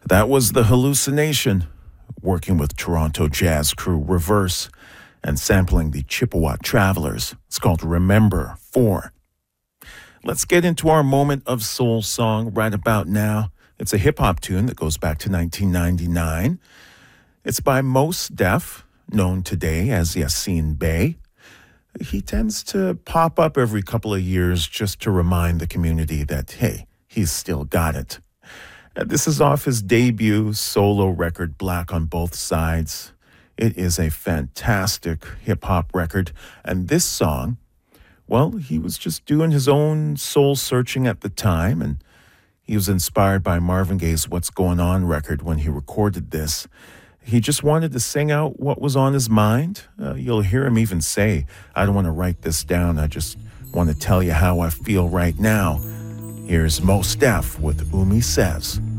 That was The Hallucination, working with Toronto jazz crew Reverse and sampling the Chippewa Travelers. It's called Remember 4. Let's get into our moment of soul song right about now. It's a hip-hop tune that goes back to 1999. It's by Mos Def, known today as Yassine Bey. He tends to pop up every couple of years just to remind the community that, hey, he's still got it. This is off his debut solo record, Black on Both Sides. It is a fantastic hip-hop record. And this song, well, he was just doing his own soul searching at the time, and he was inspired by Marvin Gaye's What's Going On record when he recorded this. He just wanted to sing out what was on his mind. You'll hear him even say, I don't want to write this down. I just want to tell you how I feel right now. Here's Mos Def with Umi Says.